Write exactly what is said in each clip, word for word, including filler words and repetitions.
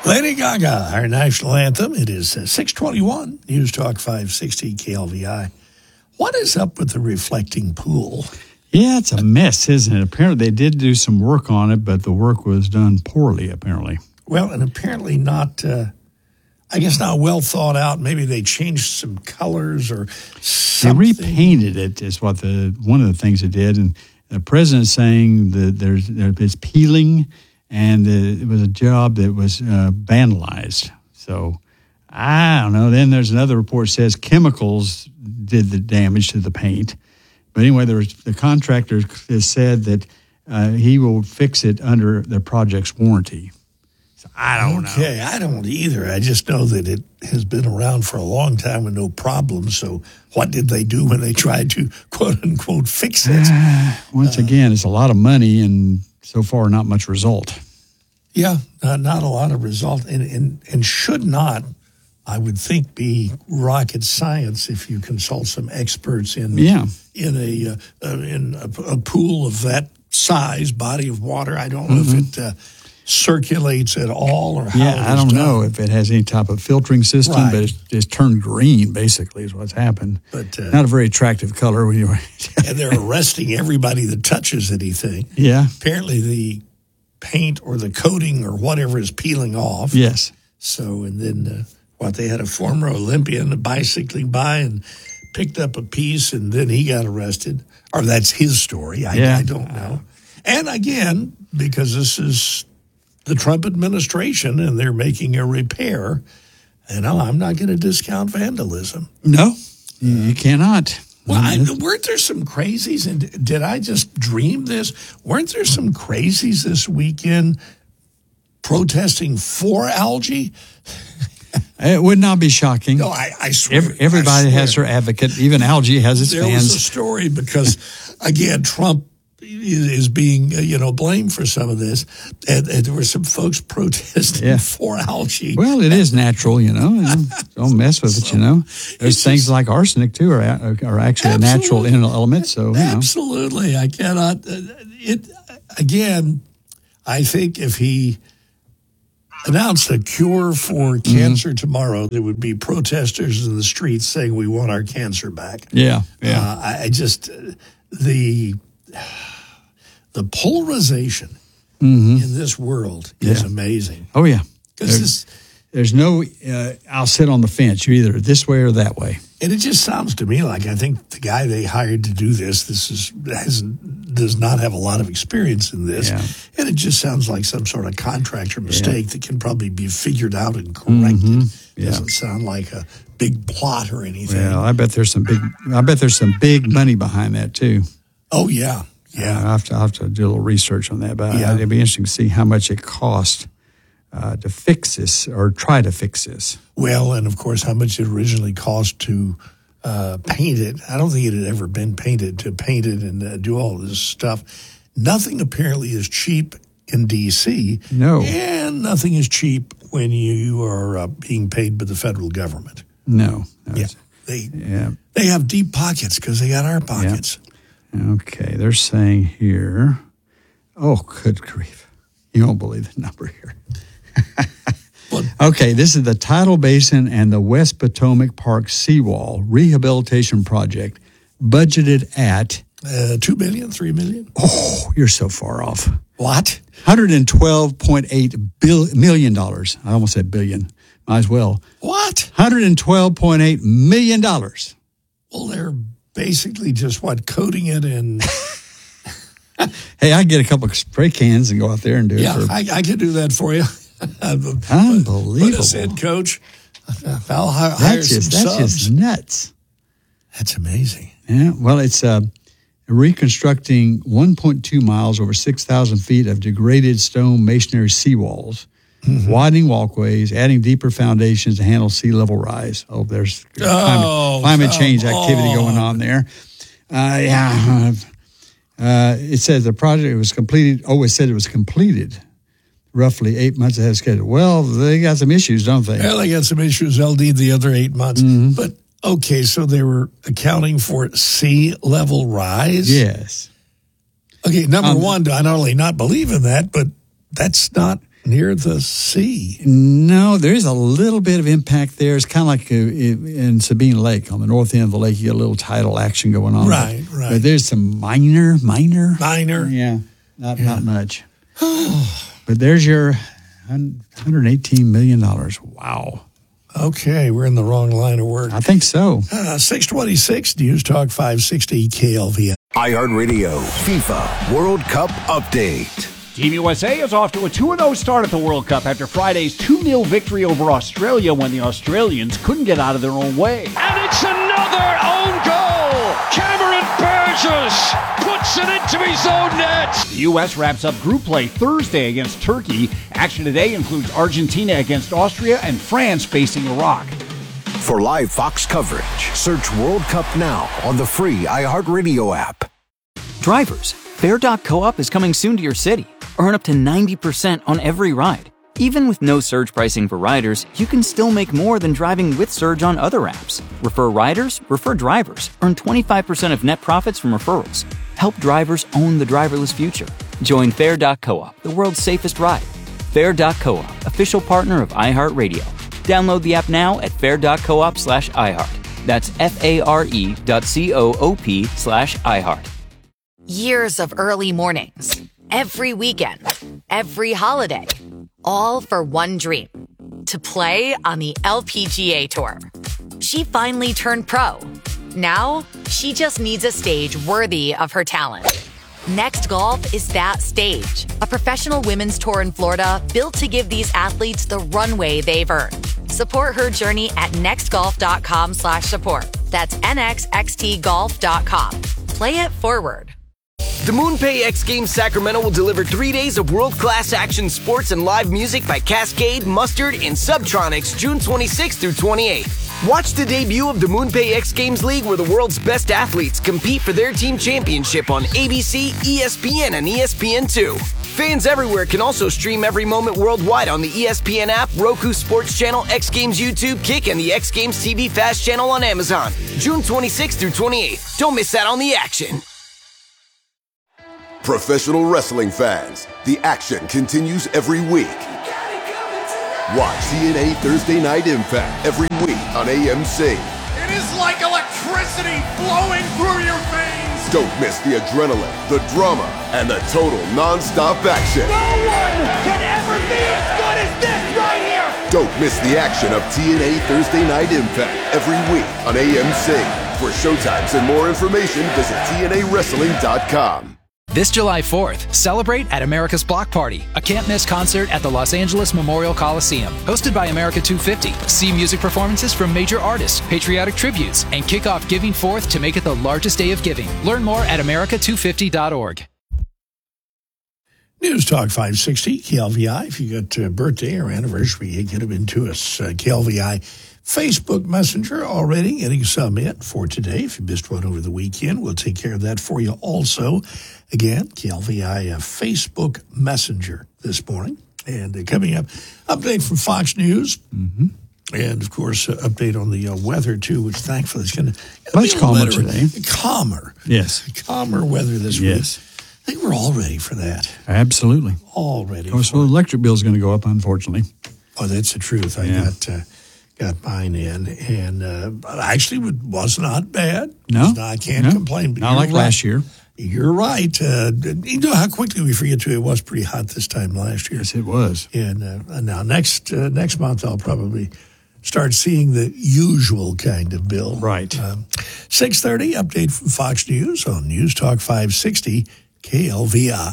Lady Gaga, our national anthem. It is uh, six twenty-one, News Talk five sixty K L V I. What is up with the reflecting pool? Yeah, it's a mess, isn't it? Apparently, they did do some work on it, but the work was done poorly, apparently. Well, and apparently not, uh, I guess not well thought out. Maybe they changed some colors or something. They repainted it is what the one of the things they did. And the president's saying that there's, there's peeling, and uh, it was a job that was uh, vandalized. So, I don't know. Then there's another report that says chemicals did the damage to the paint. But anyway, there was, the contractor has said that uh, he will fix it under the project's warranty. So I don't okay, know. Okay, I don't either. I just know that it has been around for a long time with no problems. So what did they do when they tried to, quote unquote, fix it? Uh, once uh, again, it's a lot of money and so far not much result. Yeah, uh, not a lot of result, and, and, and should not, I would think, be rocket science if you consult some experts in yeah. in a uh, uh, in a, a pool of that size, body of water. I don't know mm-hmm. if it uh, circulates at all or how. Yeah, it I don't done. know if it has any type of filtering system, right. but it's just turned green. Basically, is what's happened. But uh, not a very attractive color when you. And they're arresting everybody that touches anything. Yeah, apparently the paint or the coating or whatever is peeling off. Yes. So and then. Uh, What, they had a former Olympian bicycling by and picked up a piece, and then he got arrested. Or that's his story. I, yeah. I don't know. And again, because this is the Trump administration and they're making a repair, and I'm not going to discount vandalism. No, you cannot. Well, I, weren't there some crazies? And did I just dream this? Weren't there some crazies this weekend protesting for algae? It would not be shocking. No, I, I swear. Every, everybody I swear. has their advocate. Even algae has its there fans. There was a story because, again, Trump is, is being, uh, you know, blamed for some of this. And, and there were some folks protesting yeah. for algae. Well, it is natural, you know. Don't mess with so, it, you know. There's things just, like arsenic, too, are, are actually a natural element. So, you know. Absolutely. I cannot. Uh, it Again, I think if he announced a cure for cancer mm-hmm. tomorrow, there would be protesters in the streets saying we want our cancer back. Yeah, yeah. Uh, I, I just uh, the the polarization mm-hmm. in this world is yeah. amazing. Oh yeah, because this. There's no, uh, I'll sit on the fence. You're either this way or that way. And it just sounds to me like I think the guy they hired to do this, this is hasn't does not have a lot of experience in this. Yeah. And it just sounds like some sort of contractor mistake yeah. that can probably be figured out and corrected. Mm-hmm. Yeah. Doesn't sound like a big plot or anything. Well, I bet there's some big, I bet there's some big money behind that too. Oh, yeah. Yeah. Uh, I have to, I have to do a little research on that, but yeah. it'd be interesting to see how much it cost Uh, to fix this or try to fix this. Well, and of course, how much it originally cost to uh, paint it. I don't think it had ever been painted, to paint it and uh, do all this stuff. Nothing apparently is cheap in D C No. And nothing is cheap when you are uh, being paid by the federal government. No. Yeah. They, yeah. they have deep pockets because they got our pockets. Yeah. Okay. They're saying here, oh, good grief. You won't believe the number here. Okay, this is the Tidal Basin and the West Potomac Park Seawall Rehabilitation Project, budgeted at uh, two million, three million. Oh, you're so far off. What? one hundred twelve point eight million dollars. I almost said billion. Might as well. What? one hundred twelve point eight million dollars. Well, they're basically just what, coating it in. Hey, I get a couple of spray cans and go out there and do yeah, it. Yeah, I, I can do that for you. Unbelievable. Put us in, coach. I'll hire, hire that's just, some that's subs. just nuts. That's amazing. Yeah, well, it's uh, reconstructing one point two miles over six thousand feet of degraded stone masonry seawalls, mm-hmm. widening walkways, adding deeper foundations to handle sea level rise. Oh, there's oh, climate, climate change oh. activity going on there. Uh, yeah. Uh, it says the project was completed. Oh, it said it was completed roughly eight months ahead of schedule. Well, they got some issues, don't they? Well, they got some issues. They'll need the other eight months. Mm-hmm. But, okay, so they were accounting for sea level rise? Yes. Okay, number um, one, I not only not believe in that, but that's not near the sea. No, there is a little bit of impact there. It's kind of like uh, in Sabine Lake. On the north end of the lake, you get a little tidal action going on. Right, but, right. But there's some minor, minor. Minor. Yeah, not, yeah. not much. But there's your one hundred eighteen million dollars. Wow. Okay, we're in the wrong line of work. I think so. Uh, six twenty-six, News Talk five sixty K L V I. iHeartRadio FIFA World Cup Update. Team U S A is off to a two and oh start at the World Cup after Friday's two nil victory over Australia when the Australians couldn't get out of their own way. And it's another own goal! Cameron Burgess puts it into his own net! The U S wraps up group play Thursday against Turkey. Action today includes Argentina against Austria and France facing Iraq. For live Fox coverage, search World Cup now on the free iHeartRadio app. Drivers, Fair dot coop is coming soon to your city. Earn up to ninety percent on every ride. Even with no surge pricing for riders, you can still make more than driving with Surge on other apps. Refer riders, refer drivers. Earn twenty-five percent of net profits from referrals. Help drivers own the driverless future. Join Fair dot coop, the world's safest ride. Fair dot coop, official partner of iHeartRadio. Download the app now at fair dot coop slash iHeart. That's F-A-R-E dot C-O-O-P slash iHeart. Years of early mornings, every weekend, every holiday, all for one dream, to play on the L P G A Tour. She finally turned pro. Now, she just needs a stage worthy of her talent. Next Golf is that stage, a professional women's tour in Florida built to give these athletes the runway they've earned. Support her journey at nextgolf.com slash support. That's N X X T golf dot com. Play it forward. The MoonPay X Games Sacramento will deliver three days of world-class action sports and live music by Cascade, Mustard, and Subtronics June twenty-sixth through twenty-eighth. Watch the debut of the MoonPay X Games League where the world's best athletes compete for their team championship on A B C, E S P N, and E S P N two. Fans everywhere can also stream every moment worldwide on the E S P N app, Roku Sports Channel, X Games YouTube, Kick, and the X Games T V Fast Channel on Amazon. June twenty-sixth through twenty-eighth. Don't miss out on the action. Professional wrestling fans, the action continues every week. Watch T N A Thursday Night Impact every week on A M C. It is like electricity flowing through your veins. Don't miss the adrenaline, the drama, and the total non-stop action. No one can ever be as good as this right here. Don't miss the action of T N A Thursday Night Impact every week on A M C. For showtimes and more information, visit T N A wrestling dot com. This July fourth, celebrate at America's Block Party, a can't-miss concert at the Los Angeles Memorial Coliseum. Hosted by America two fifty. See music performances from major artists, patriotic tributes, and kick off Giving Forth to make it the largest day of giving. Learn more at america two fifty dot org. News Talk five sixty, K L V I. If you got a birthday or anniversary, you get them into us. Uh, K L V I Facebook Messenger already getting some in for today. If you missed one over the weekend, we'll take care of that for you also. Again, K L V I uh, Facebook Messenger this morning. And uh, coming up, update from Fox News. Mm-hmm. And, of course, uh, update on the uh, weather, too, which thankfully is going to much be calmer better, today. Calmer. Yes. Calmer weather this yes. week. I think we're all ready for that. Absolutely. All ready. Of course, the electric bill is going to go up, unfortunately. Oh, that's the truth. I yeah. got uh, got mine in, and uh, actually it was not bad. No. Not, I can't no. complain. But not like right. last year. You're right. Uh, you know how quickly we forget to. It was pretty hot this time last year. Yes, it was. And uh, now next uh, next month I'll probably start seeing the usual kind of bill. Right. Um, six thirty, update from Fox News on News Talk five sixty K L V I.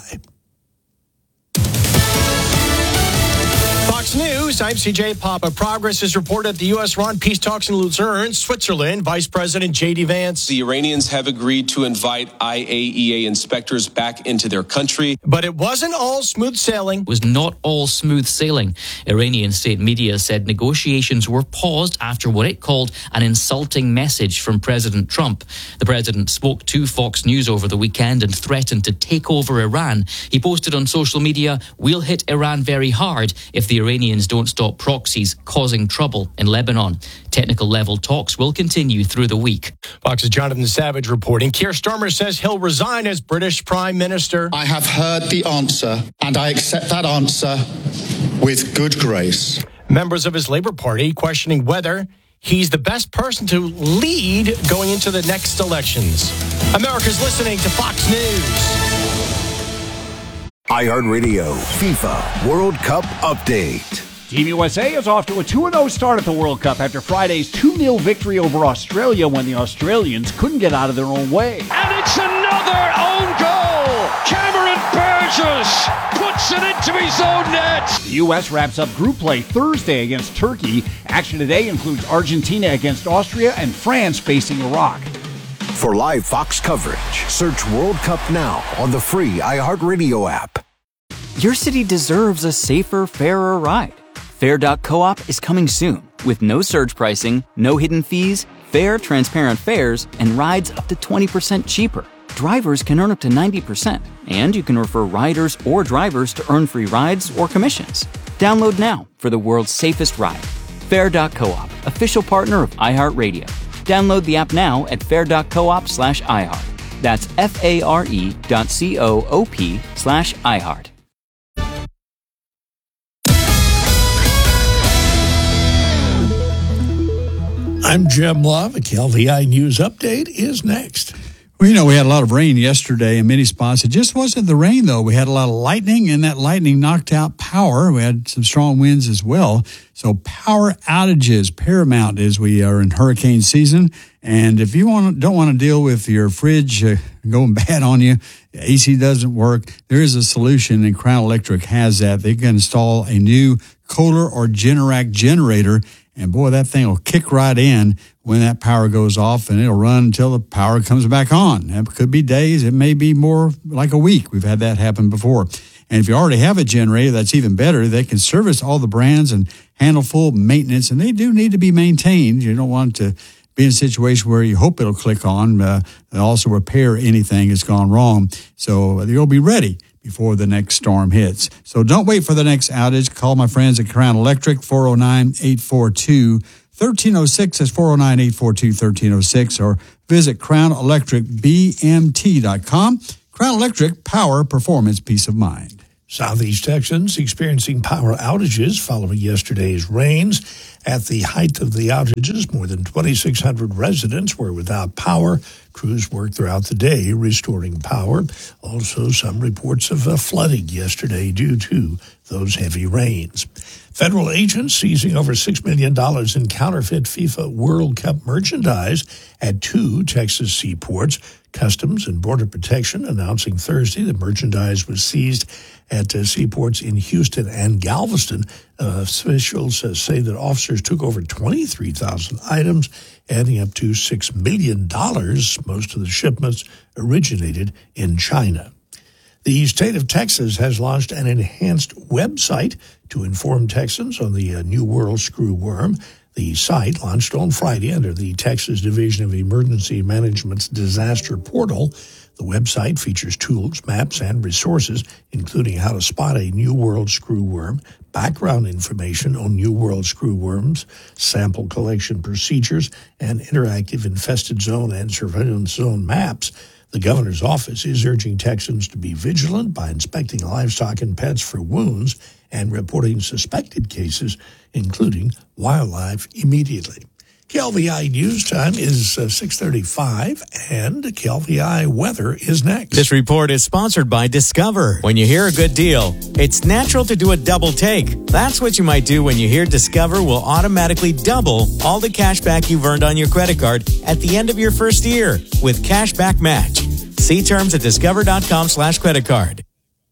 Fox News, I'm C J Papa. Progress is reported at the U S-Iran peace talks in Lucerne, Switzerland. Vice President J D Vance. The Iranians have agreed to invite I A E A inspectors back into their country. But it wasn't all smooth sailing. It was not all smooth sailing. Iranian state media said negotiations were paused after what it called an insulting message from President Trump. The president spoke to Fox News over the weekend and threatened to take over Iran. He posted on social media, "We'll hit Iran very hard if the Iranians don't stop proxies causing trouble in Lebanon." Technical level talks will continue through the week. Fox's Jonathan Savage reporting. Keir Starmer says he'll resign as British Prime Minister. I have heard the answer, and I accept that answer with good grace. Members of his Labour Party questioning whether he's the best person to lead going into the next elections. America's listening to Fox News. iHeartRadio FIFA World Cup Update. Team U S A is off to a two and oh start at the World Cup after Friday's two nil victory over Australia when the Australians couldn't get out of their own way. And it's another own goal! Cameron Burgess puts it into his own net! The U S wraps up group play Thursday against Turkey. Action today includes Argentina against Austria and France facing Iraq. For live Fox coverage, search World Cup now on the free iHeartRadio app. Your city deserves a safer, fairer ride. Fair dot coop is coming soon with no surge pricing, no hidden fees, fair, transparent fares, and rides up to twenty percent cheaper. Drivers can earn up to ninety percent, and you can refer riders or drivers to earn free rides or commissions. Download now for the world's safest ride. Fair dot coop, official partner of iHeartRadio. Download the app now at fair dot coop slash iHeart. That's F-A-R-E dot C-O-O-P slash iHeart. I'm Jim Love. A K L V I News Update is next. Well, you know, we had a lot of rain yesterday in many spots. It just wasn't the rain, though. We had a lot of lightning, and that lightning knocked out power. We had some strong winds as well. So power outages paramount as we are in hurricane season. And if you want, don't want to deal with your fridge uh, going bad on you, A C doesn't work, there is a solution, and Crown Electric has that. They can install a new Kohler or Generac generator, and boy, that thing will kick right in when that power goes off, and it'll run until the power comes back on. It could be days. It may be more like a week. We've had that happen before. And if you already have a generator, that's even better. They can service all the brands and handle full maintenance, and they do need to be maintained. You don't want to be in a situation where you hope it'll click on, uh, and also repair anything that's gone wrong. So you'll be ready before the next storm hits. So don't wait for the next outage. Call my friends at Crown Electric, four oh nine, eight four two, one three oh six. That's four oh nine, eight four two, one three oh six. Or visit crown electric b m t dot com. Crown Electric, power, performance, peace of mind. Southeast Texans experiencing power outages following yesterday's rains. At the height of the outages, more than twenty-six hundred residents were without power. Crews worked throughout the day restoring power. Also, some reports of uh, flooding yesterday due to those heavy rains. Federal agents seizing over six million dollars in counterfeit FIFA World Cup merchandise at two Texas seaports. Customs and Border Protection announcing Thursday the merchandise was seized at uh, seaports in Houston and Galveston. Uh, officials uh, say that officers took over twenty-three thousand items, adding up to six million dollars. Most of the shipments originated in China. The state of Texas has launched an enhanced website to inform Texans on the uh, New World Screw Worm. The site, launched on Friday under the Texas Division of Emergency Management's Disaster Portal, the website features tools, maps, and resources, including how to spot a New World Screw Worm, background information on New World Screw Worms, sample collection procedures, and interactive infested zone and surveillance zone maps. The governor's office is urging Texans to be vigilant by inspecting livestock and pets for wounds and reporting suspected cases, including wildlife, immediately. K L V I News Time is uh, six thirty-five, and K L V I Weather is next. This report is sponsored by Discover. When you hear a good deal, it's natural to do a double take. That's what you might do when you hear Discover will automatically double all the cash back you've earned on your credit card at the end of your first year with Cashback Match. See terms at discover.com slash credit card.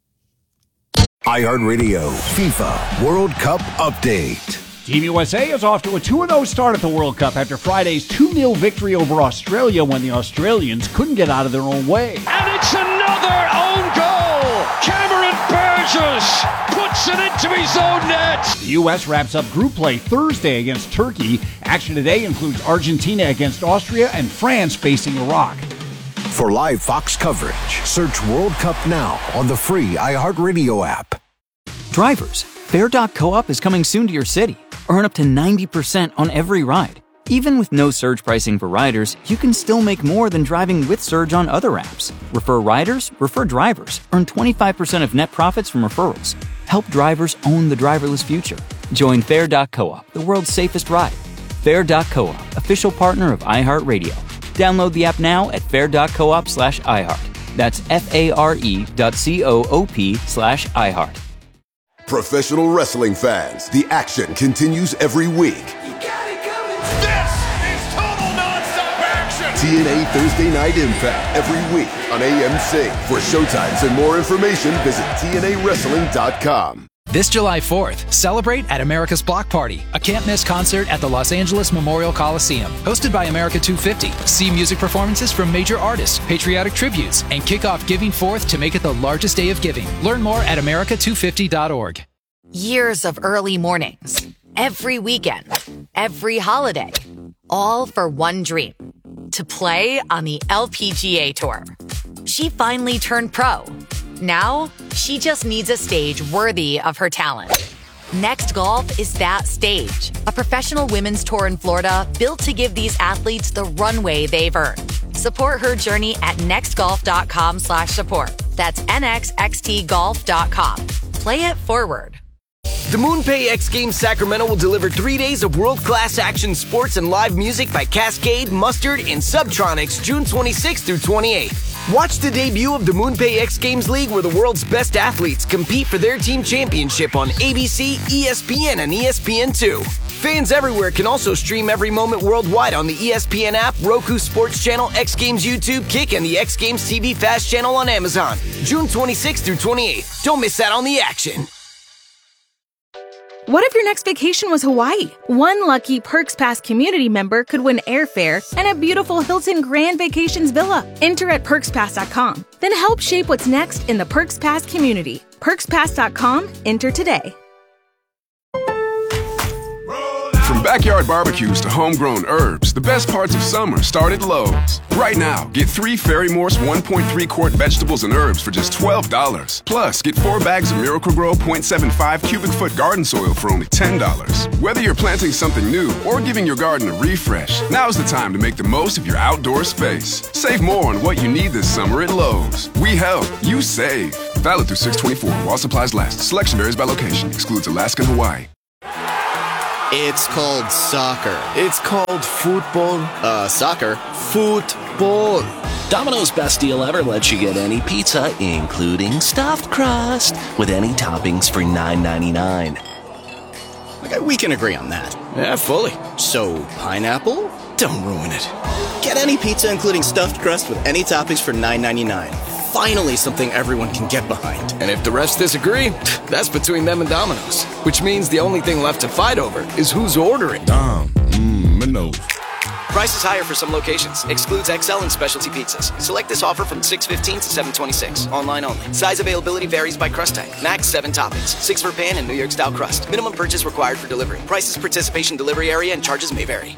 iHeartRadio FIFA World Cup Update. Team U S A is off to a two and oh start at the World Cup after Friday's two nil victory over Australia when the Australians couldn't get out of their own way. And it's another own goal! Cameron Burgess puts it into his own net! The U S wraps up group play Thursday against Turkey. Action today includes Argentina against Austria and France facing Iraq. For live Fox coverage, search World Cup now on the free iHeartRadio app. Drivers, fair dot coop is coming soon to your city. Earn up to ninety percent on every ride. Even with no surge pricing for riders, you can still make more than driving with surge on other apps. Refer riders, refer drivers. Earn twenty-five percent of net profits from referrals. Help drivers own the driverless future. Join Fair dot coop, the world's safest ride. Fair dot coop, official partner of iHeartRadio. Download the app now at fair dot coop slash iHeart. That's F-A-R-E dot C-O-O-P slash iHeart. Professional wrestling fans, the action continues every week. This is total nonstop action! T N A Thursday Night Impact every week on A M C. For showtimes and more information, visit T N A wrestling dot com. This July fourth, celebrate at America's Block Party, a can't-miss concert at the Los Angeles Memorial Coliseum. Hosted by America two fifty. See music performances from major artists, patriotic tributes, and kick off Giving Forth to make it the largest day of giving. Learn more at America two fifty dot org. Years of early mornings, every weekend, every holiday, all for one dream, to play on the L P G A Tour. She finally turned pro. Now, she just needs a stage worthy of her talent. Next Golf is that stage, a professional women's tour in Florida built to give these athletes the runway they've earned. Support her journey at nextgolf.com slash support. That's N X X T golf dot com. Play it forward. The MoonPay X Games Sacramento will deliver three days of world-class action sports and live music by Cascade, Mustard, and Subtronics June twenty-sixth through twenty-eighth. Watch the debut of the MoonPay X Games League, where the world's best athletes compete for their team championship on A B C, E S P N, and E S P N two. Fans everywhere can also stream every moment worldwide on the E S P N app, Roku Sports Channel, X Games YouTube, Kick, and the X Games T V Fast Channel on Amazon. June twenty-sixth through twenty-eighth. Don't miss out on the action. What if your next vacation was Hawaii? One lucky Perks Pass community member could win airfare and a beautiful Hilton Grand Vacations villa. Enter at perks pass dot com. Then help shape what's next in the Perks Pass community. perks pass dot com. Enter today. From backyard barbecues to homegrown herbs, the best parts of summer start at Lowe's. Right now, get three Fairy Morse one point three quart vegetables and herbs for just twelve dollars. Plus, get four bags of Miracle-Gro point seven five cubic foot garden soil for only ten dollars. Whether you're planting something new or giving your garden a refresh, now's the time to make the most of your outdoor space. Save more on what you need this summer at Lowe's. We help, you save. Valid through six twenty-four while supplies last. Selection varies by location. Excludes Alaska and Hawaii. It's called soccer. It's called football. Uh, soccer. Football. Domino's best deal ever lets you get any pizza, including stuffed crust, with any toppings for nine ninety-nine. Okay, we can agree on that. Yeah, fully. So, pineapple? Don't ruin it. Get any pizza, including stuffed crust, with any toppings for nine ninety-nine. Finally, something everyone can get behind. And if the refs disagree, that's between them and Domino's. Which means the only thing left to fight over is who's ordering. Dom, mmm, no. Price is higher for some locations. Excludes X L and specialty pizzas. Select this offer from six fifteen to seven twenty-six. Online only. Size availability varies by crust type. Max seven toppings. Six for pan and New York style crust. Minimum purchase required for delivery. Prices, participation, delivery area, and charges may vary.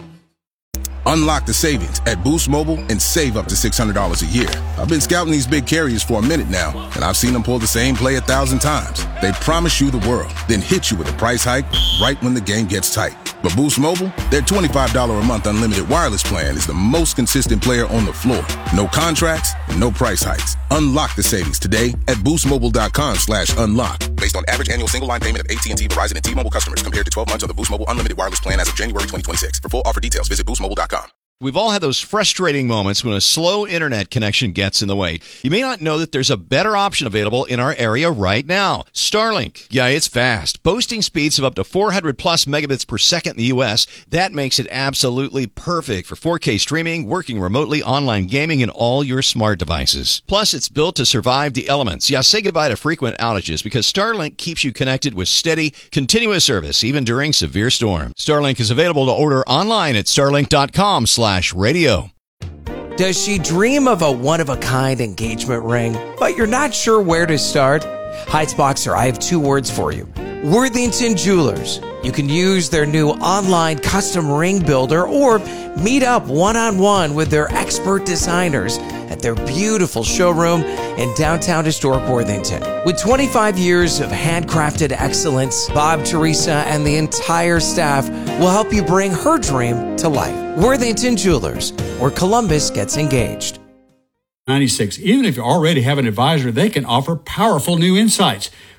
Unlock the savings at Boost Mobile and save up to six hundred dollars a year. I've been scouting these big carriers for a minute now, and I've seen them pull the same play a thousand times. They promise you the world, then hit you with a price hike right when the game gets tight. But Boost Mobile, their twenty-five dollars a month unlimited wireless plan is the most consistent player on the floor. No contracts, and no price hikes. Unlock the savings today at boostmobile.com slash unlock. Based on average annual single line payment of A T and T, Verizon, and T-Mobile customers compared to twelve months of the Boost Mobile unlimited wireless plan as of January twenty twenty-six. For full offer details, visit boost mobile dot com. We've all had those frustrating moments when a slow internet connection gets in the way. You may not know that there's a better option available in our area right now. Starlink. Yeah, it's fast. Boasting speeds of up to four hundred plus megabits per second in the U S. That makes it absolutely perfect for four K streaming, working remotely, online gaming, and all your smart devices. Plus, it's built to survive the elements. Yeah, say goodbye to frequent outages because Starlink keeps you connected with steady, continuous service, even during severe storms. Starlink is available to order online at starlink dot com slash radio. Does she dream of a one-of-a-kind engagement ring, but you're not sure where to start? Heights Boxer, I have two words for you. Worthington Jewelers. You can use their new online custom ring builder or meet up one-on-one with their expert designers at their beautiful showroom in downtown historic Worthington. With twenty-five years of handcrafted excellence, Bob, Teresa, and the entire staff will help you bring her dream to life. Worthington Jewelers, where Columbus gets engaged. ninety-six. Even if you already have an advisor, they can offer powerful new insights.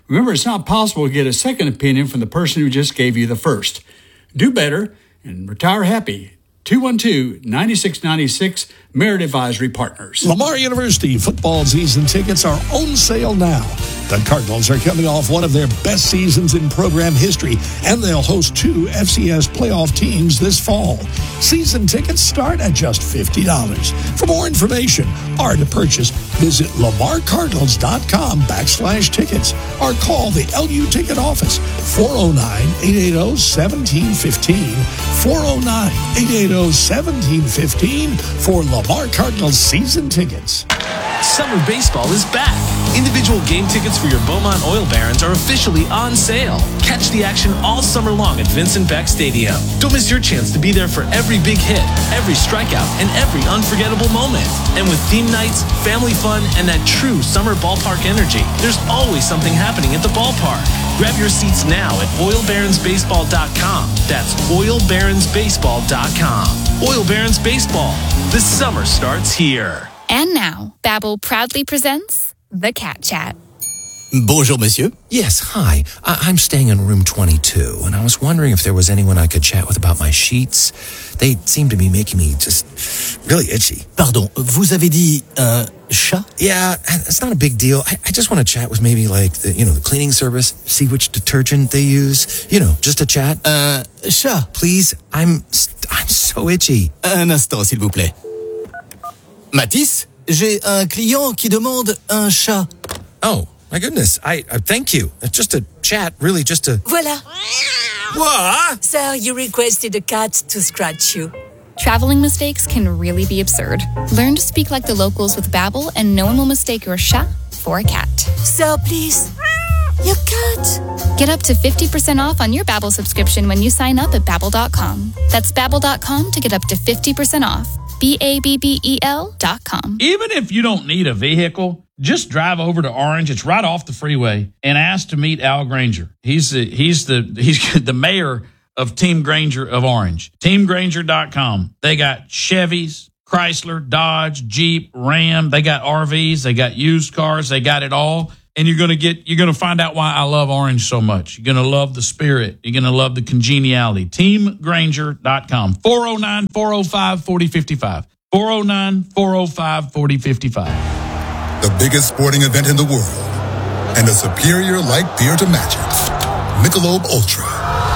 Remember, it's not possible to get a second opinion from the person who just gave you the first. Do better and retire happy. two one two, nine six nine six, Merit Advisory Partners. Lamar University football season tickets are on sale now. The Cardinals are coming off one of their best seasons in program history, and they'll host two F C S playoff teams this fall. Season tickets start at just fifty dollars. For more information or to purchase, visit lamarcardinals.com backslash tickets or call the L U Ticket Office, four oh nine, eight eight oh, one seven one five, four oh nine, eight eight oh, one seven one five for Lamar Cardinals season tickets. Summer baseball is back. Individual game tickets for your Beaumont Oil Barons are officially on sale. Catch the action all summer long at Vincent Beck Stadium. Don't miss your chance to be there for every big hit, every strikeout, and every unforgettable moment. And with theme nights, family fun, and that true summer ballpark energy, there's always something happening at the ballpark. Grab your seats now at oil barons baseball dot com. That's oil barons baseball dot com. Oil Barons Baseball. The summer starts here. And now, Babbel proudly presents The Cat Chat. Bonjour, monsieur. Yes, hi. I- I'm staying in room twenty-two, and I was wondering if there was anyone I could chat with about my sheets. They seem to be making me just really itchy. Pardon, vous avez dit un chat? Yeah, it's not a big deal. I, I just want to chat with maybe like the, you know, the cleaning service, see which detergent they use. You know, just a chat. Un chat? Please, I'm I'm so itchy. Un instant, s'il vous plaît. Mathis, j'ai un client qui demande un chat. Oh, my goodness. I, I thank you. Just a chat, really, just a... Voilà. What? Sir, you requested a cat to scratch you. Traveling mistakes can really be absurd. Learn to speak like the locals with Babbel, and no one will mistake your chat for a cat. Sir, please. Your cat. Get up to fifty percent off on your Babbel subscription when you sign up at babbel dot com. That's babbel dot com to get up to fifty percent off. B A B B E L dot com. Even if you don't need a vehicle, just drive over to Orange. It's right off the freeway, and ask to meet Al Granger. He's the he's the he's the mayor of Team Granger of Orange. team granger dot com. They got Chevys, Chrysler, Dodge, Jeep, Ram. They got R Vs. They got used cars. They got it all. And you're gonna get you're gonna find out why I love Orange so much. You're gonna love the spirit. You're gonna love the congeniality. team granger dot com. four oh nine, four oh five, four oh five five. four oh nine, four oh five, four oh five five. The biggest sporting event in the world, and a superior light beer to match it. Michelob Ultra.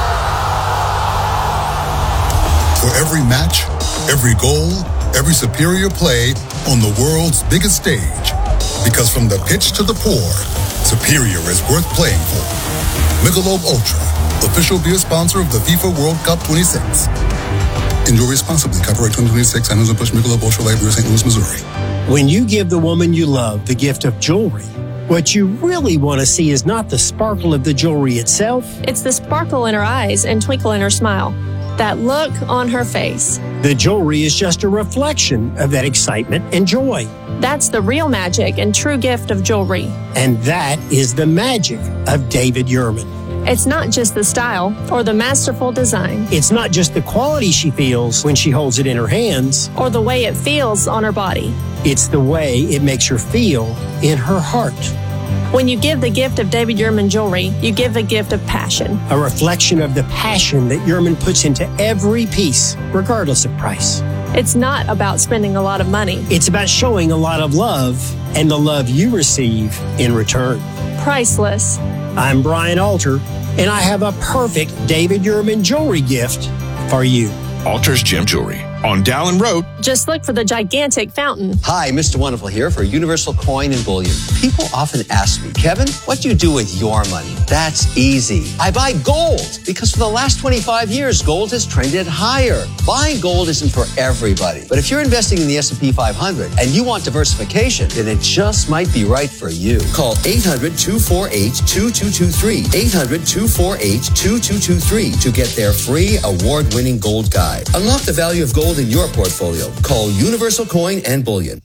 For every match, every goal, every superior play on the world's biggest stage. Because from the pitch to the pour, superior is worth playing for. Michelob Ultra, official beer sponsor of the FIFA World Cup twenty-six. Enjoy responsibly. Copyright twenty twenty-six. Anheuser-Busch Michelob Ultra Light Beer, Saint Louis, Missouri. When you give the woman you love the gift of jewelry, what you really want to see is not the sparkle of the jewelry itself. It's the sparkle in her eyes and twinkle in her smile. That look on her face. The jewelry is just a reflection of that excitement and joy. That's the real magic and true gift of jewelry. And that is the magic of David Yurman. It's not just the style or the masterful design. It's not just the quality she feels when she holds it in her hands. Or the way it feels on her body. It's the way it makes her feel in her heart. When you give the gift of David Yurman jewelry, you give the gift of passion. A reflection of the passion that Yurman puts into every piece, regardless of price. It's not about spending a lot of money. It's about showing a lot of love and the love you receive in return. Priceless. I'm Brian Alter, and I have a perfect David Yurman jewelry gift for you. Alter's Gem Jewelry on Dowling Road. Just look for the gigantic fountain. Hi, Mister Wonderful here for Universal Coin and Bullion. People often ask me, Kevin, what do you do with your money? That's easy. I buy gold because for the last twenty-five years, gold has trended higher. Buying gold isn't for everybody. But if you're investing in the S and P five hundred and you want diversification, then it just might be right for you. Call eight hundred, two four eight, two two two three. eight hundred, two four eight, two two two three to get their free award-winning gold guide. Unlock the value of gold in your portfolio. Call Universal Coin and Bullion.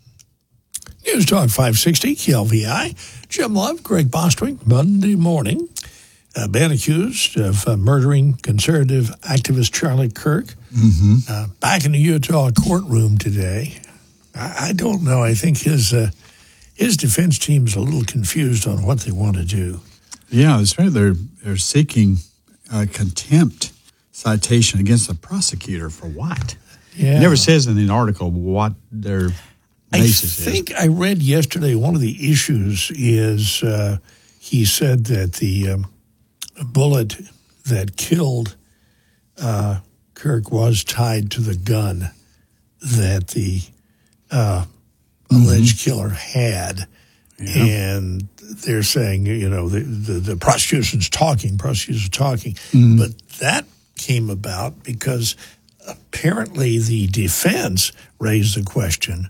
News Talk five sixty, K L V I. Jim Love, Greg Bostwick, Monday morning. Uh, man accused of uh, murdering conservative activist Charlie Kirk. Mm-hmm. Uh, back in the Utah courtroom today. I, I don't know. I think his uh, his defense team's a little confused on what they want to do. Yeah, it's right. They're they're seeking uh, contempt citation against the prosecutor for what? Yeah. It never says in the article what their basis is. I think I read yesterday one of the issues is uh, he said that the um, bullet that killed uh, Kirk was tied to the gun that the uh, Mm-hmm. alleged killer had. Yeah. And they're saying, you know, the, the, the prosecution's talking, prosecutors are talking. Mm-hmm. But that came about because apparently the defense raised the question,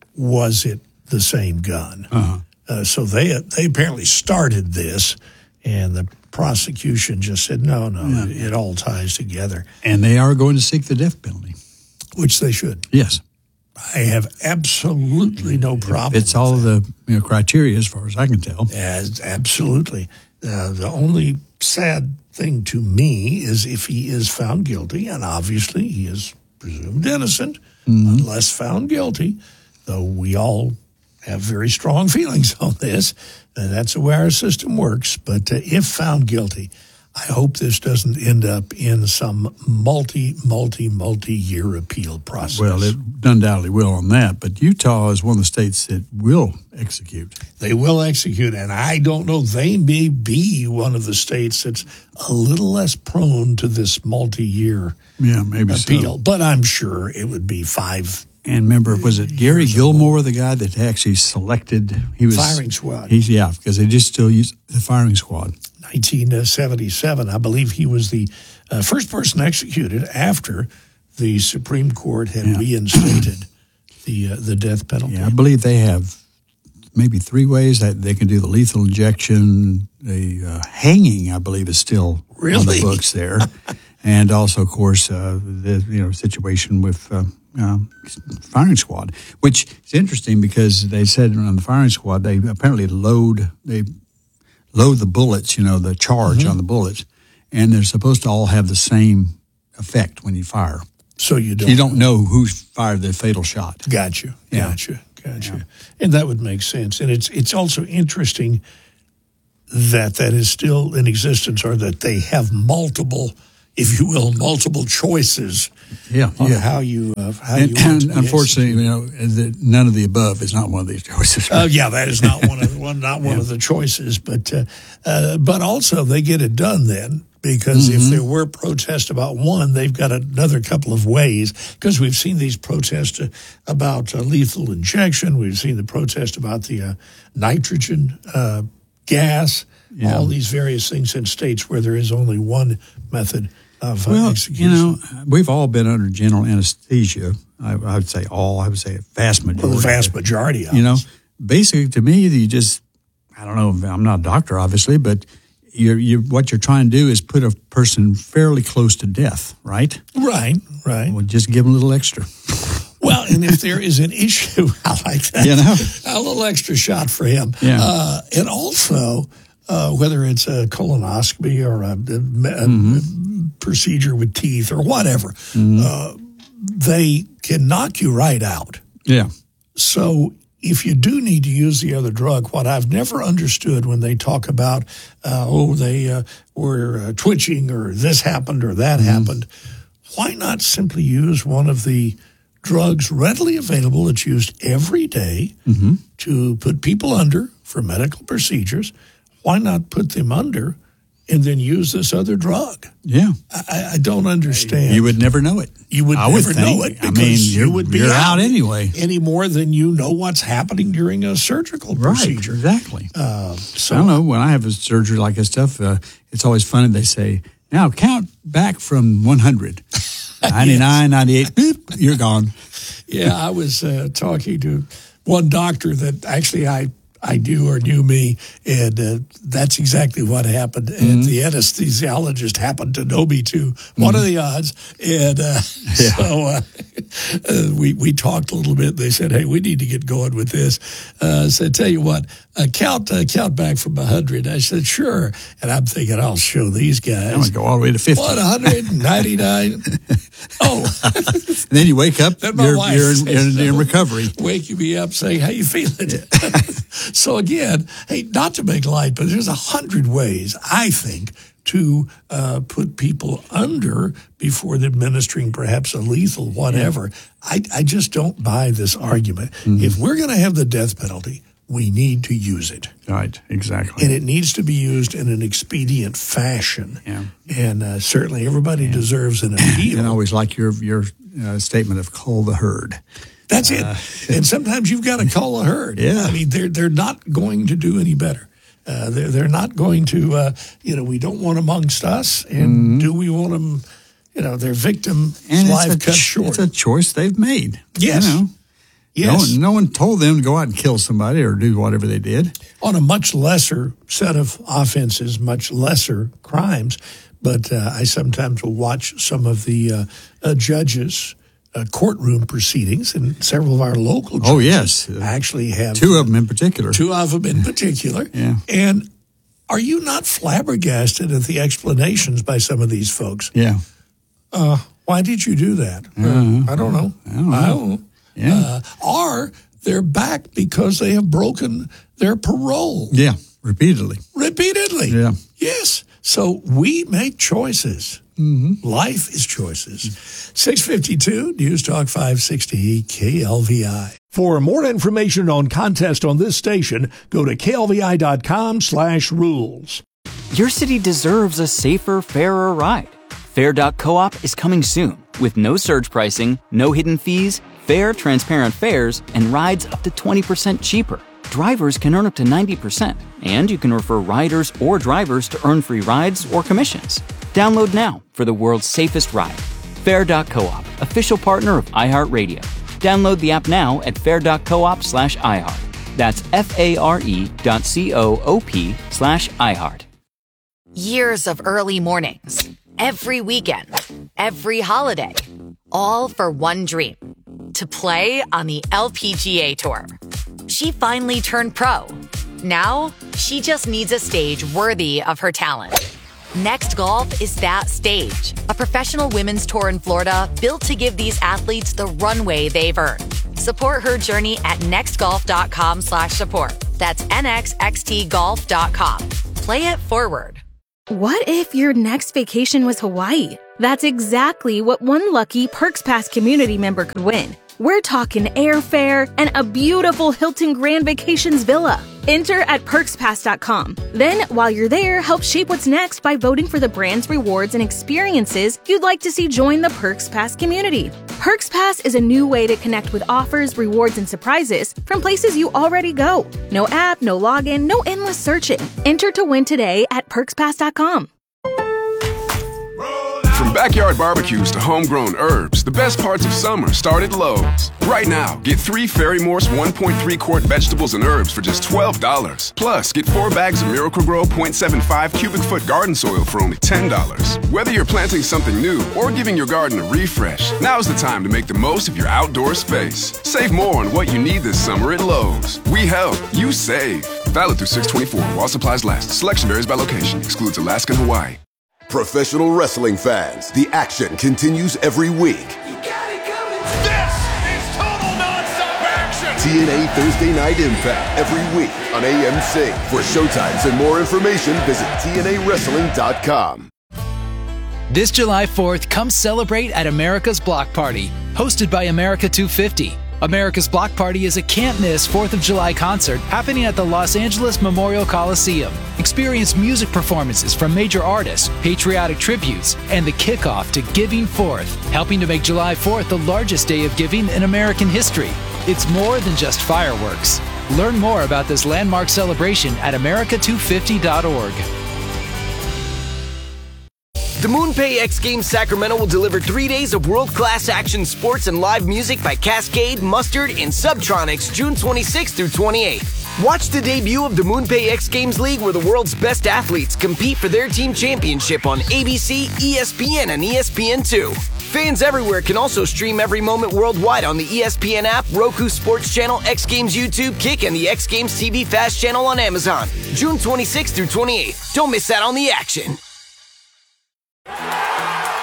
was it the same gun? Uh-huh. Uh, so they they apparently started this, and the prosecution just said, no, no, yeah. it, it all ties together. And they are going to seek the death penalty. Which they should. Yes. I have absolutely no problem. It's all of the you know, criteria as far as I can tell. Yeah, absolutely. Uh, the only sad thing to me is if he is found guilty, and obviously he is presumed innocent mm-hmm. unless found guilty, though we all have very strong feelings on this. Uh, that's the way our system works. But uh, if found guilty, I hope this doesn't end up in some multi, multi, multi-year appeal process. Well, it undoubtedly will on that, but Utah is one of the states that will execute. They will execute, and I don't know, they may be one of the states that's a little less prone to this multi-year yeah, maybe appeal, so. But I'm sure it would be five. And remember, was it Gary Gilmore, the guy that actually selected? He was firing squad. He's yeah, because they just still use the firing squad. nineteen seventy-seven, I believe he was the uh, first person executed after the Supreme Court had yeah. reinstated the uh, the death penalty. Yeah, I believe they have maybe three ways that they can do the lethal injection. The uh, hanging, I believe, is still really? on the books there, and also, of course, uh, the you know situation with. Uh, Uh, firing squad, which is interesting because they said on the firing squad they apparently load they load the bullets, you know, the charge mm-hmm. on the bullets, and they're supposed to all have the same effect when you fire. So you don't you don't know who fired the fatal shot. Got you, yeah. got you, got you, yeah. And that would make sense. And it's it's also interesting that that is still in existence, or that they have multiple, if you will, multiple choices. Yeah, on yeah. how you uh, how and, you. And unfortunately, you know, the, none of the above is not one of these choices. Oh uh, yeah, that is not one of one not one yeah. of the choices. But uh, uh, but also they get it done then, because mm-hmm. if there were protests about one, they've got another couple of ways. Because we've seen these protests about uh, lethal injection, we've seen the protest about the uh, nitrogen uh, gas, yeah. all these various things in states where there is only one method. Of, uh, well, execution. you know, we've all been under general anesthesia. I, I would say all. I would say a vast majority. Well, the vast majority of You know, us. basically to me, you just, I don't know, I'm not a doctor, obviously, but you're, you're, what you're trying to do is put a person fairly close to death, right? Right, right. Well, just give them a little extra. Well, and if there is an issue, I like that. You know? A little extra shot for him. Yeah. Uh, and also, uh, whether it's a colonoscopy or a, a, a mm-hmm. procedure with teeth or whatever, mm-hmm. uh, they can knock you right out. Yeah. So if you do need to use the other drug, what I've never understood when they talk about, uh, oh, they uh, were uh, twitching or this happened or that mm-hmm. happened, why not simply use one of the drugs readily available that's used every day mm-hmm. to put people under for medical procedures? Why not put them under and then use this other drug? Yeah. I, I don't understand. You would never know it. You would I never would know it I because mean, you would be you're out, out anyway. Any more than you know what's happening during a surgical right, procedure. Exactly. Uh, so I don't know. When I have a surgery like this stuff, uh, it's always funny. They say, now count back from one hundred. ninety-nine, ninety-eight, boop, you're gone. Yeah, I was uh, talking to one doctor that actually I I knew or knew me, and uh, that's exactly what happened. Mm-hmm. And the anesthesiologist happened to know me too. Mm-hmm. What are the odds? And uh, yeah. so uh, uh, we we talked a little bit. They said, "Hey, we need to get going with this." Uh, I said, "Tell you what, uh, count uh, count back from a hundred." I said, "Sure." And I'm thinking, I'll show these guys. I'm gonna go all the way to fifty. What, one hundred ninety-nine? Oh. And then you wake up, Then my you're, wife you're in, says in, in so. recovery. Waking me up saying, how you feeling? So again, hey, not to make light, but there's a hundred ways, I think, to uh, put people under before they're administering perhaps a lethal whatever. Yeah. I, I just don't buy this argument. Mm-hmm. If we're going to have the death penalty, we need to use it. Right, exactly. And it needs to be used in an expedient fashion. Yeah. And uh, certainly everybody yeah. deserves an appeal. And I always like your, your uh, statement of cull the herd. That's it. Uh, and sometimes you've got to cull the herd. Yeah. I mean, they're, they're not going to do any better. Uh, they're, they're not going to, uh, you know, we don't want amongst us. And mm-hmm. do we want them, you know, their victim's and life it's a, cut short? It's a choice they've made. Yes. You know? Yes. No one, no one told them to go out and kill somebody or do whatever they did. On a much lesser set of offenses, much lesser crimes. But uh, I sometimes will watch some of the uh, uh, judges' uh, courtroom proceedings, and several of our local judges oh, yes. actually have. Two of them in particular. Two of them in particular. Yeah. And are you not flabbergasted at the explanations by some of these folks? Yeah. Uh, why did you do that? Uh, I don't know. I don't know. I don't know. Yeah. Uh, or they're back because they have broken their parole. Yeah, repeatedly. Repeatedly. Yeah. Yes. So we make choices. Mm-hmm. Life is choices. six fifty-two, News Talk five sixty, K L V I. For more information on contests on this station, go to klvi.com slash rules. Your city deserves a safer, fairer ride. Fair dot coop is coming soon with no surge pricing, no hidden fees, fair, transparent fares, and rides up to twenty percent cheaper. Drivers can earn up to ninety percent, and you can refer riders or drivers to earn free rides or commissions. Download now for the world's safest ride. Fair dot coop, official partner of iHeartRadio. Download the app now at fair dot coop slash iHeart. That's F-A-R-E dot C-O-O-P slash iHeart. Years of early mornings, every weekend, every holiday, all for one dream, to play on the L P G A Tour. She finally turned pro. Now, she just needs a stage worthy of her talent. Next Golf is that stage, a professional women's tour in Florida built to give these athletes the runway they've earned. Support her journey at nextgolf.com slash support. That's N X X T golf dot com. Play it forward. What if your next vacation was Hawaii? That's exactly what one lucky Perks Pass community member could win. We're talking airfare and a beautiful Hilton Grand Vacations villa. Enter at perks pass dot com. Then, while you're there, help shape what's next by voting for the brands, rewards, and experiences you'd like to see join the Perks Pass community. Perks Pass is a new way to connect with offers, rewards, and surprises from places you already go. No app, no login, no endless searching. Enter to win today at perks pass dot com. From backyard barbecues to homegrown herbs, the best parts of summer start at Lowe's. Right now, get three Fairy Morse one point three quart vegetables and herbs for just twelve dollars. Plus, get four bags of Miracle-Gro point seven five cubic foot garden soil for only ten dollars. Whether you're planting something new or giving your garden a refresh, now's the time to make the most of your outdoor space. Save more on what you need this summer at Lowe's. We help, you save. Valid through six twenty-four while supplies last. Selection varies by location. Excludes Alaska and Hawaii. Professional wrestling fans, the action continues every week. You got it coming. This is total nonstop action. T N A Thursday Night Impact every week on A M C. For showtimes and more information, visit T N A wrestling dot com. This July fourth, come celebrate at America's Block Party, hosted by America two fifty. America's Block Party is a can't-miss fourth of July concert happening at the Los Angeles Memorial Coliseum. Experience music performances from major artists, patriotic tributes, and the kickoff to Giving Fourth, helping to make July fourth the largest day of giving in American history. It's more than just fireworks. Learn more about this landmark celebration at America two fifty dot org. The MoonPay X Games Sacramento will deliver three days of world-class action sports and live music by Cascade, Mustard, and Subtronics June twenty-sixth through twenty-eighth. Watch the debut of the MoonPay X Games League, where the world's best athletes compete for their team championship on A B C, E S P N, and E S P N two. Fans everywhere can also stream every moment worldwide on the E S P N app, Roku Sports Channel, X Games YouTube, Kick, and the X Games T V Fast channel on Amazon. June twenty-sixth through twenty-eighth. Don't miss out on the action.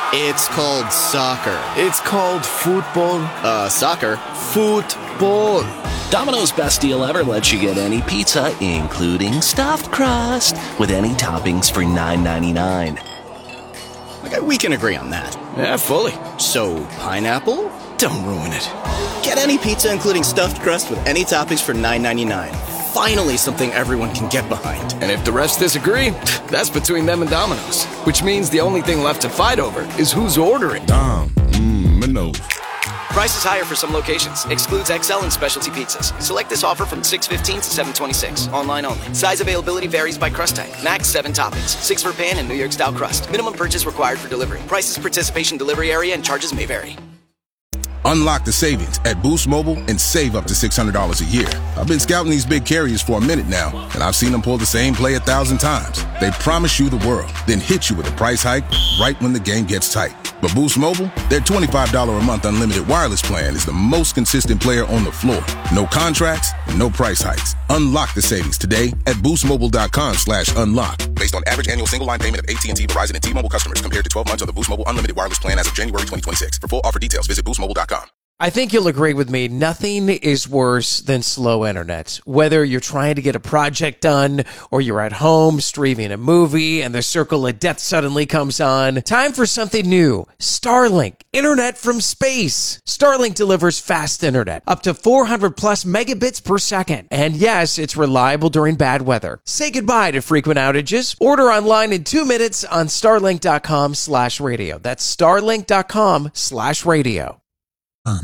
It's called soccer. It's called football. Uh, soccer. Football. Domino's best deal ever lets you get any pizza, including stuffed crust, with any toppings for nine ninety-nine. Okay, we can agree on that. Yeah, fully. So, pineapple? Don't ruin it. Get any pizza, including stuffed crust, with any toppings for nine ninety-nine. Finally, something everyone can get behind. And if the refs disagree, that's between them and Domino's. Which means the only thing left to fight over is who's ordering. Dom, mmm, no. Price is higher for some locations. Excludes X L and specialty pizzas. Select this offer from six fifteen to seven twenty-six. Online only. Size availability varies by crust type. Max seven toppings. Six for pan and New York style crust. Minimum purchase required for delivery. Prices, participation, delivery area, and charges may vary. Unlock the savings at Boost Mobile and save up to six hundred dollars a year. I've been scouting these big carriers for a minute now, and I've seen them pull the same play a thousand times. They promise you the world, then hit you with a price hike right when the game gets tight. But Boost Mobile, their twenty-five dollars a month unlimited wireless plan is the most consistent player on the floor. No contracts, no price hikes. Unlock the savings today at boostmobile.com slash unlock. Based on average annual single line payment of A T and T, Verizon, and T-Mobile customers compared to twelve months on the Boost Mobile unlimited wireless plan as of January twenty twenty-six. For full offer details, visit boost mobile dot com. I think you'll agree with me. Nothing is worse than slow internet. Whether you're trying to get a project done or you're at home streaming a movie and the circle of death suddenly comes on. Time for something new. Starlink. Internet from space. Starlink delivers fast internet. Up to four hundred plus megabits per second. And yes, it's reliable during bad weather. Say goodbye to frequent outages. Order online in two minutes on starlink.com slash radio. That's starlink.com slash radio. Um.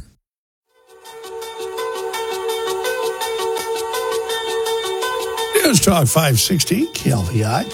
News Talk five sixty, K L V I.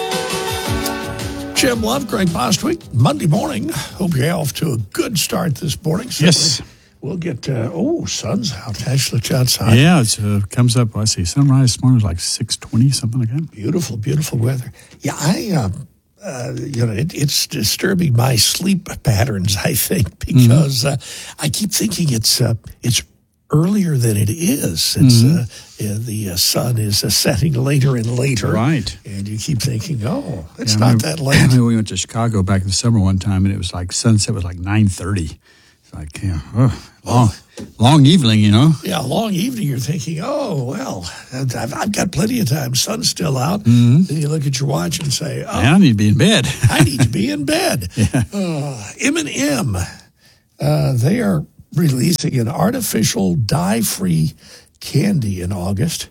Jim Love, Greg Bostwick, Monday morning. Hope you're off to a good start this morning. Certainly yes. We'll get, uh, oh, sun's out. Actually, it's outside. Yeah, it uh, comes up, I see, sunrise this morning was like six twenty, something like that. Beautiful, beautiful weather. Yeah, I, uh, uh, you know, it, it's disturbing my sleep patterns, I think, because mm-hmm. uh, I keep thinking it's uh, it's earlier than it is. It's mm-hmm. uh, yeah, the uh, sun is uh, setting later and later. Right. And you keep thinking, oh, it's yeah, not remember, that late. We went to Chicago back in the summer one time, and it was like sunset was like nine thirty. It's like, yeah, oh, long, long evening, you know? Yeah, long evening. You're thinking, oh, well, I've, I've got plenty of time. Sun's still out. Mm-hmm. Then you look at your watch and say, oh, yeah, I need to be in bed. I need to be in bed. Yeah. Uh, M and M, uh, they are releasing an artificial dye-free candy in August.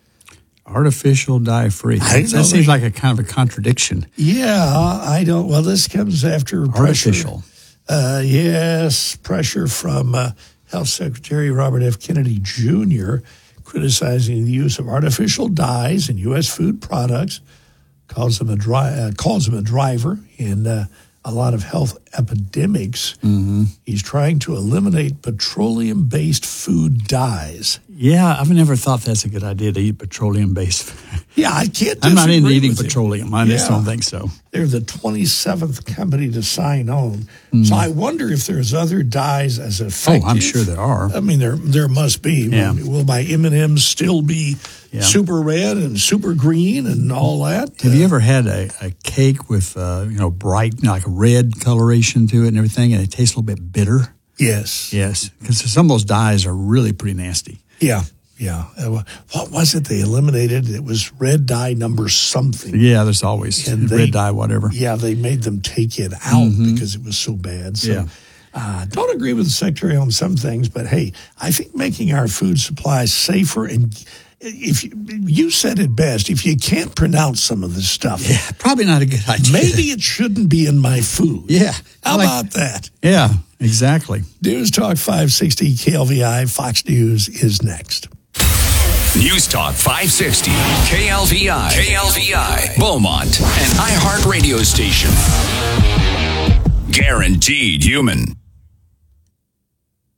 Artificial dye-free. That, that seems like a kind of a contradiction. Yeah, I don't. Well, this comes after artificial. Pressure. Uh, yes, pressure from uh, Health Secretary Robert F. Kennedy Junior criticizing the use of artificial dyes in U S food products. Calls them a dry, uh, calls them a driver in uh, a lot of health epidemics. Mm-hmm. He's trying to eliminate petroleum-based food dyes. Yeah, I've never thought that's a good idea to eat petroleum-based. Yeah, I can't I'm not into eating you. petroleum. I yeah. just don't think so. They're the twenty-seventh company to sign on. Mm. So I wonder if there's other dyes as effective. Oh, I'm sure there are. I mean, there there must be. Yeah. Will my M and M's still be yeah. super red and super green and all that? Have uh, you ever had a, a cake with, uh, you know, bright, you know, like a red coloration to it and everything, and it tastes a little bit bitter? Yes. Yes, because some of those dyes are really pretty nasty. Yeah. Yeah. Uh, what was it they eliminated? It was red dye number something. Yeah, there's always and red they, dye, whatever. Yeah, they made them take it out mm-hmm. because it was so bad. So, yeah. uh, don't agree with the Secretary on some things, but hey, I think making our food supply safer and if you, you said it best, if you can't pronounce some of this stuff, yeah, probably not a good idea. Maybe it shouldn't be in my food. Yeah. How like, about that? Yeah, exactly. News Talk five sixty K L V I, Fox News is next. News Talk five sixty, K L V I, K L V I, Beaumont, an iHeart radio station. Guaranteed human.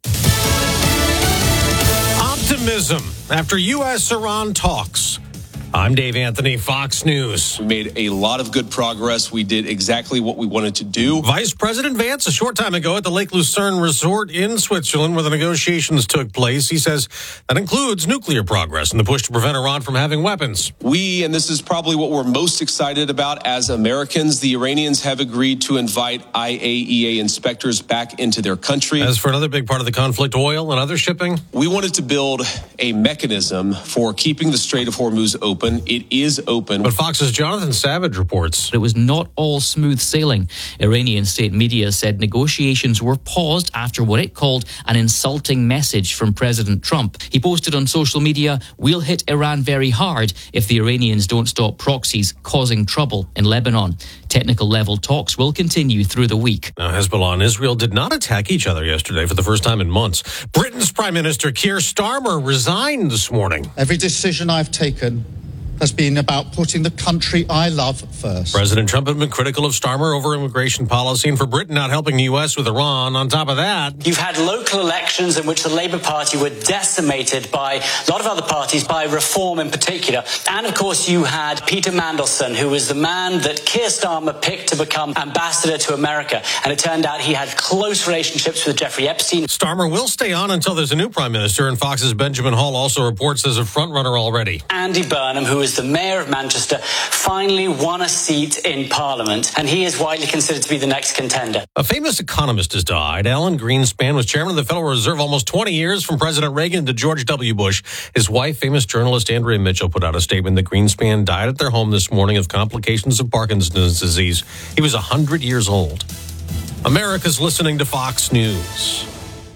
Optimism after U S Iran talks. I'm Dave Anthony, Fox News. We made a lot of good progress. We did exactly what we wanted to do. Vice President Vance, a short time ago at the Lake Lucerne Resort in Switzerland where the negotiations took place, he says that includes nuclear progress and the push to prevent Iran from having weapons. We, and this is probably what we're most excited about as Americans, the Iranians have agreed to invite I A E A inspectors back into their country. As for another big part of the conflict, oil and other shipping? We wanted to build a mechanism for keeping the Strait of Hormuz open. It is open. But Fox's Jonathan Savage reports it was not all smooth sailing. Iranian state media said negotiations were paused after what it called an insulting message from President Trump. He posted on social media, "We'll hit Iran very hard if the Iranians don't stop proxies causing trouble in Lebanon." Technical level talks will continue through the week. Now, Hezbollah and Israel did not attack each other yesterday for the first time in months. Britain's Prime Minister Keir Starmer resigned this morning. Every decision I've taken has been about putting the country I love first. President Trump had been critical of Starmer over immigration policy and for Britain not helping the U S with Iran. On top of that, you've had local elections in which the Labour Party were decimated by a lot of other parties, by Reform in particular. And of course, you had Peter Mandelson, who was the man that Keir Starmer picked to become ambassador to America. And it turned out he had close relationships with Jeffrey Epstein. Starmer will stay on until there's a new prime minister, and Fox's Benjamin Hall also reports there's a frontrunner already. Andy Burnham, who is the mayor of Manchester, finally won a seat in Parliament, and he is widely considered to be the next contender. A famous economist has died. Alan Greenspan was chairman of the Federal Reserve almost twenty years, from President Reagan to George W. Bush. His wife, famous journalist Andrea Mitchell, put out a statement that Greenspan died at their home this morning of complications of Parkinson's disease. He was one hundred years old. America's listening to Fox News.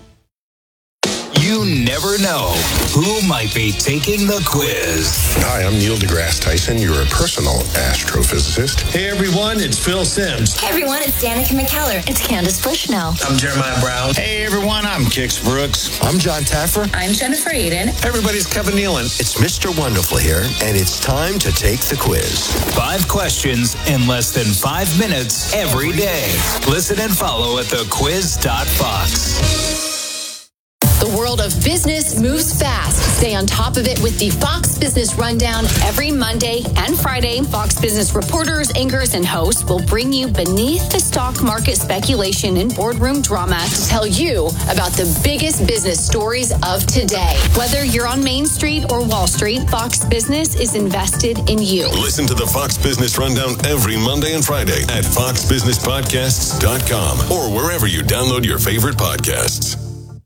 You never know who might be taking the quiz. Hi, I'm Neil deGrasse Tyson, your personal astrophysicist. Hey everyone, it's Phil Simms. Hey everyone, it's Danica McKellar. It's Candace Bushnell. I'm Jeremiah Brown. Hey everyone, I'm Kix Brooks. I'm John Taffer. I'm Jennifer Aiden. Everybody's Kevin Nealon. It's Mister Wonderful here, and it's time to take the quiz. Five questions in less than five minutes every day. Listen and follow at the quiz dot fox. The world of business moves fast. Stay on top of it with the Fox Business Rundown every Monday and Friday. Fox Business reporters, anchors, and hosts will bring you beneath the stock market speculation and boardroom drama to tell you about the biggest business stories of today. Whether you're on Main Street or Wall Street, Fox Business is invested in you. Listen to the Fox Business Rundown every Monday and Friday at fox business podcasts dot com or wherever you download your favorite podcasts.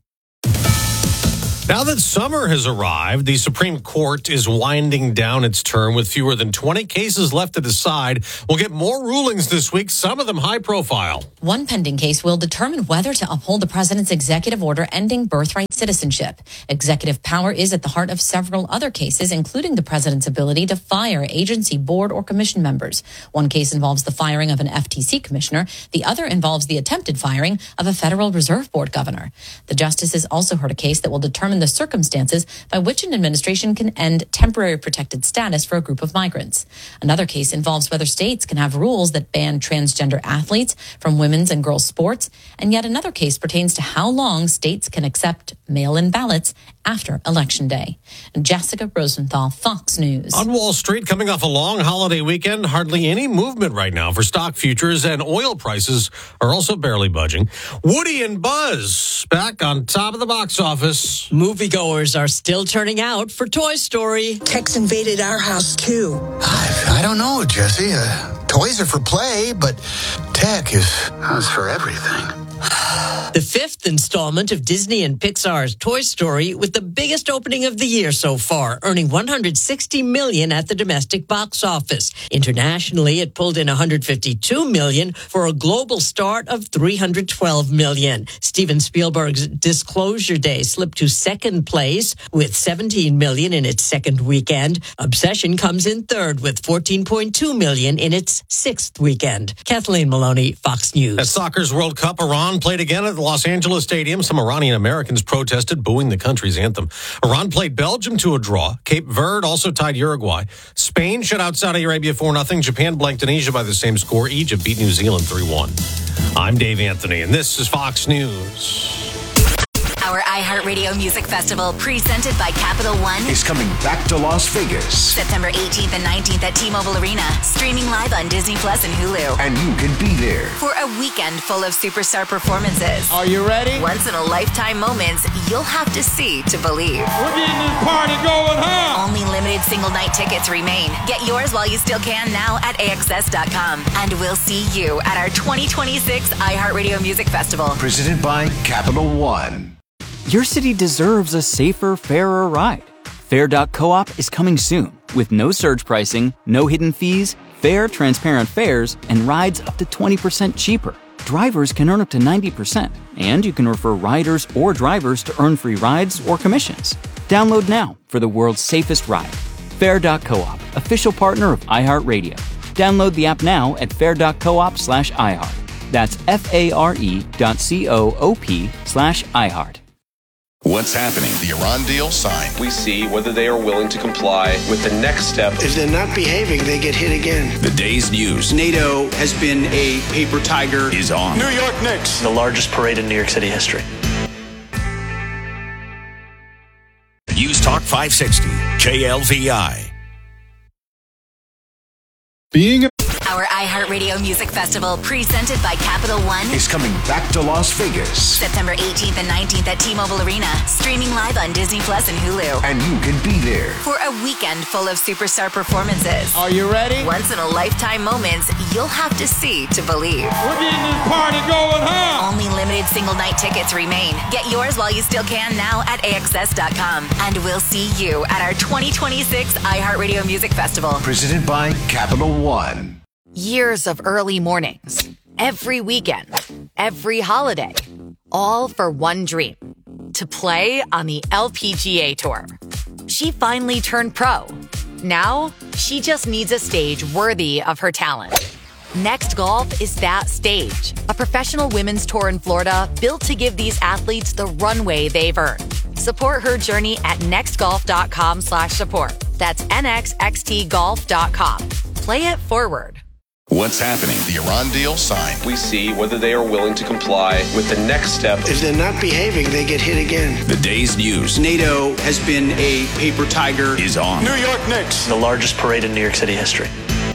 Now that summer has arrived, the Supreme Court is winding down its term with fewer than twenty cases left to decide. We'll get more rulings this week, some of them high profile. One pending case will determine whether to uphold the president's executive order ending birthright citizenship. Executive power is at the heart of several other cases, including the president's ability to fire agency, board, or commission members. One case involves the firing of an F T C commissioner. The other involves the attempted firing of a Federal Reserve Board governor. The justices also heard a case that will determine the circumstances by which an administration can end temporary protected status for a group of migrants. Another case involves whether states can have rules that ban transgender athletes from women's and girls' sports. And yet another case pertains to how long states can accept mail-in ballots after Election Day. Jessica Rosenthal, Fox News. On Wall Street, coming off a long holiday weekend, hardly any movement right now for stock futures, and oil prices are also barely budging. Woody and Buzz back on top of the box office. Moviegoers are still turning out for Toy Story. Tech's invaded our house, too. I, I don't know, Jesse. Uh, toys are for play, but tech is, is for everything. The fifth installment of Disney and Pixar's Toy Story with the biggest opening of the year so far, earning one hundred sixty million dollars at the domestic box office. Internationally, it pulled in one hundred fifty-two million dollars for a global start of three hundred twelve million dollars. Steven Spielberg's Disclosure Day slipped to second place with seventeen million dollars in its second weekend. Obsession comes in third with fourteen point two million dollars in its sixth weekend. Kathleen Maloney, Fox News. At Soccer's World Cup, Iran played again at the Los Angeles Stadium. Some Iranian Americans protested, booing the country's anthem. Iran played Belgium to a draw. Cape Verde also tied Uruguay. Spain shut out Saudi Arabia four nothing. Japan blanked Indonesia by the same score. Egypt beat New Zealand three one. I'm Dave Anthony, and this is Fox News. Our iHeartRadio Music Festival, presented by Capital One, is coming back to Las Vegas. September eighteenth and nineteenth at T-Mobile Arena, streaming live on Disney Plus and Hulu. And you can be there for a weekend full of superstar performances. Are you ready? Once in a lifetime moments you'll have to see to believe. We're getting this party going, huh? Only limited single night tickets remain. Get yours while you still can now at A X S dot com. And we'll see you at our twenty twenty-six iHeartRadio Music Festival. Presented by Capital One. Your city deserves a safer, fairer ride. Fair dot coop is coming soon with no surge pricing, no hidden fees, fair, transparent fares, and rides up to twenty percent cheaper. Drivers can earn up to ninety percent, and you can refer riders or drivers to earn free rides or commissions. Download now for the world's safest ride. Fair dot coop, official partner of iHeartRadio. Download the app now at fair dot coop slash iHeart. That's F-A-R-E dot C-O-O-P slash iHeart. What's happening? The Iran deal signed. We see whether they are willing to comply with the next step. If they're not behaving, they get hit again. The day's news. NATO has been a paper tiger. Is on. New York Knicks. The largest parade in New York City history. News Talk five sixty, K L V I. Being a Our iHeartRadio Music Festival, presented by Capital One, is coming back to Las Vegas. September eighteenth and nineteenth at T-Mobile Arena, streaming live on Disney Plus and Hulu. And you can be there for a weekend full of superstar performances. Are you ready? Once in a lifetime moments you'll have to see to believe. We're getting this party going, huh? Only limited single night tickets remain. Get yours while you still can now at A X S dot com. And we'll see you at our twenty twenty-six iHeartRadio Music Festival. Presented by Capital One. Years of early mornings, every weekend, every holiday, all for one dream, to play on the L P G A Tour. She finally turned pro. Now, she just needs a stage worthy of her talent. Next Golf is that stage, a professional women's tour in Florida built to give these athletes the runway they've earned. Support her journey at nextgolf.com slash support. That's N X X T golf dot com. Play it forward. What's happening? The Iran deal signed. We see whether they are willing to comply with the next step. If they're not behaving, they get hit again. The day's news. NATO has been a paper tiger. Is on. New York Knicks. The largest parade in New York City history.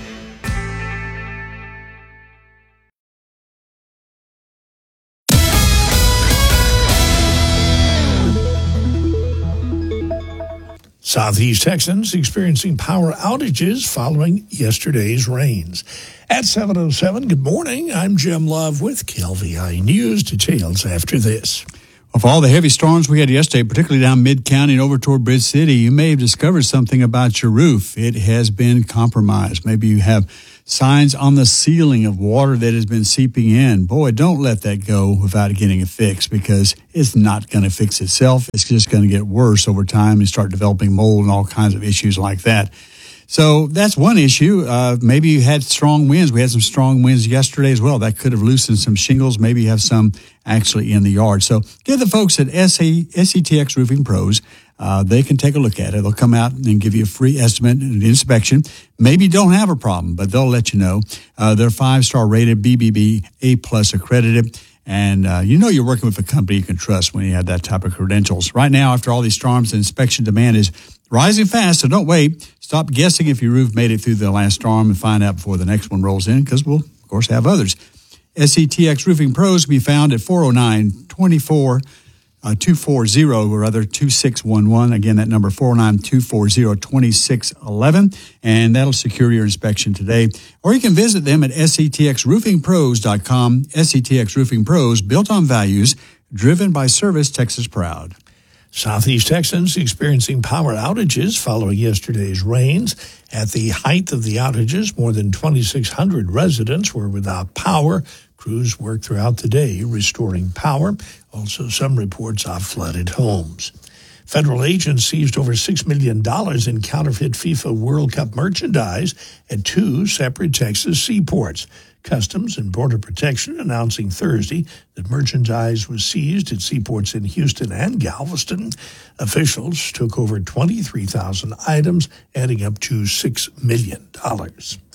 Southeast Texans experiencing power outages following yesterday's rains. At seven oh seven, good morning. I'm Jim Love with K L V I News. Details after this. Of all the heavy storms we had yesterday, particularly down Mid-County and over toward Bridge City, you may have discovered something about your roof. It has been compromised. Maybe you have signs on the ceiling of water that has been seeping in. Boy, don't let that go without getting it fixed, because it's not going to fix itself. It's just going to get worse over time and start developing mold and all kinds of issues like that. So that's one issue. Uh, maybe you had strong winds. We had some strong winds yesterday as well. That could have loosened some shingles. Maybe you have some actually in the yard. So give the folks at S E T X Roofing Pros, uh, they can take a look at it. They'll come out and give you a free estimate and inspection. Maybe you don't have a problem, but they'll let you know. Uh, they're five-star rated, B B B, A-plus accredited. And uh, you know you're working with a company you can trust when you have that type of credentials. Right now, after all these storms, the inspection demand is rising fast, so don't wait. Stop guessing if your roof made it through the last storm and find out before the next one rolls in, because we'll, of course, have others. S E T X Roofing Pros can be found at four oh nine, two four, two four zero, or rather two six one one. Again, that number four oh nine, two four zero, two six one one, and that'll secure your inspection today. Or you can visit them at S E T X roofing pros dot com. S E T X Roofing Pros, built on values, driven by service, Texas proud. Southeast Texans experiencing power outages following yesterday's rains. At the height of the outages, more than twenty-six hundred residents were without power. Crews worked throughout the day restoring power. Also, some reports of flooded homes. Federal agents seized over six million dollars in counterfeit FIFA World Cup merchandise at two separate Texas seaports. Customs and Border Protection announcing Thursday that merchandise was seized at seaports in Houston and Galveston. Officials took over twenty-three thousand items, adding up to six million dollars.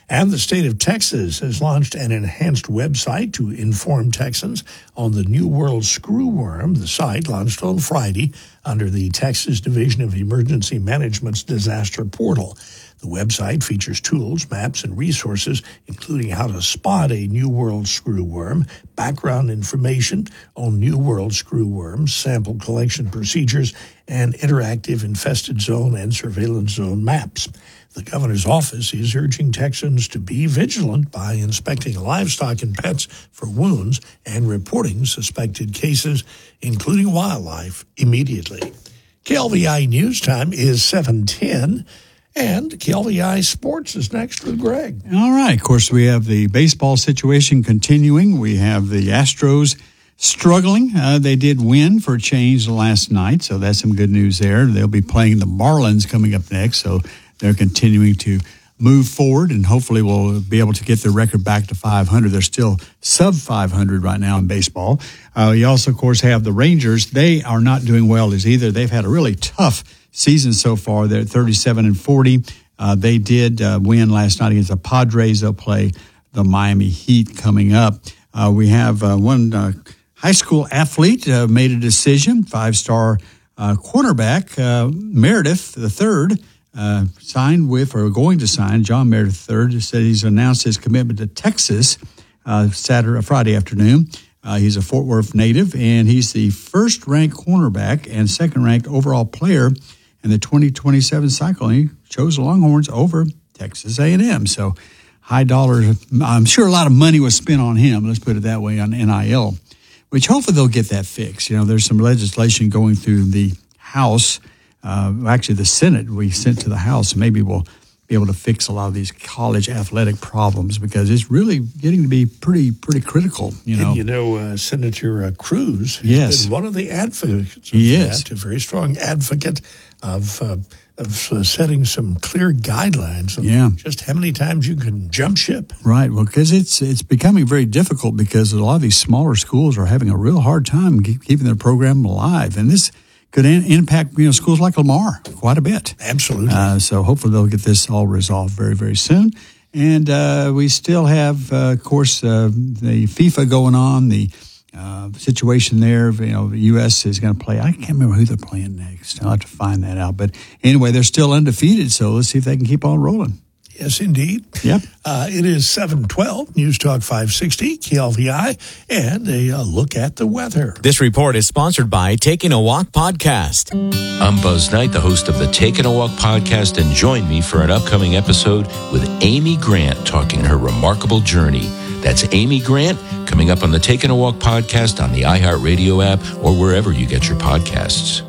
And the state of Texas has launched an enhanced website to inform Texans on the New World Screwworm. The site, launched on Friday under the Texas Division of Emergency Management's disaster portal. The website features tools, maps, and resources, including how to spot a New World screwworm, background information on New World screwworms, sample collection procedures, and interactive infested zone and surveillance zone maps. The governor's office is urging Texans to be vigilant by inspecting livestock and pets for wounds and reporting suspected cases, including wildlife, immediately. K L V I News Time is seven ten. And K L V I Sports is next with Greg. All right. Of course, we have the baseball situation continuing. We have the Astros struggling. Uh, they did win for a change last night, so that's some good news there. They'll be playing the Marlins coming up next, so they're continuing to move forward, and hopefully we'll be able to get their record back to five hundred. They're still sub five hundred right now in baseball. Uh, you also, of course, have the Rangers. They are not doing well as either. They've had a really tough season so far. They're at thirty-seven and forty. Uh, they did uh, win last night against the Padres. They'll play the Miami Heat coming up. Uh, we have uh, one uh, high school athlete uh, made a decision, five-star uh, quarterback, uh, Meredith the third, uh, signed with, or going to sign, John Meredith the third, said he's announced his commitment to Texas uh, Saturday, Friday afternoon. Uh, he's a Fort Worth native, and he's the first-ranked cornerback and second-ranked overall player in the twenty twenty-seven cycle. And he chose the Longhorns over Texas A and M. So high dollar, I'm sure a lot of money was spent on him, let's put it that way, on N I L, which hopefully they'll get that fixed. You know, there's some legislation going through the House, uh, actually the Senate we sent to the House. Maybe we'll be able to fix a lot of these college athletic problems, because it's really getting to be pretty pretty critical. You know, and you know, uh, Senator uh, Cruz has yes. been one of the advocates of yes. that, a very strong advocate of uh, of uh, setting some clear guidelines on yeah. just how many times you can jump ship. Right. Well, because it's it's becoming very difficult, because a lot of these smaller schools are having a real hard time keep, keeping their program alive, and this could in, impact, you know, schools like Lamar quite a bit. Absolutely. Uh, so hopefully they'll get this all resolved very, very soon. And uh, we still have, uh, of course, uh, the FIFA going on, the uh, situation there. You know, the U S is going to play. I can't remember who they're playing next. I'll have to find that out. But anyway, they're still undefeated, so let's see if they can keep on rolling. Yes, indeed. Yep. Uh, it is seven twelve, News Talk five sixty, K L V I, and a uh, look at the weather. This report is sponsored by Taking a Walk Podcast. I'm Buzz Knight, the host of the Taking a Walk Podcast, and join me for an upcoming episode with Amy Grant talking her remarkable journey. That's Amy Grant, coming up on the Taking a Walk Podcast on the iHeartRadio app or wherever you get your podcasts.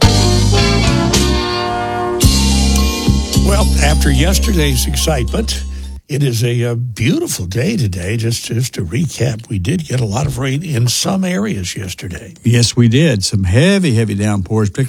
Well, after yesterday's excitement, it is a, a beautiful day today. Just, just to recap, we did get a lot of rain in some areas yesterday. Yes, we did. Some heavy, heavy downpours,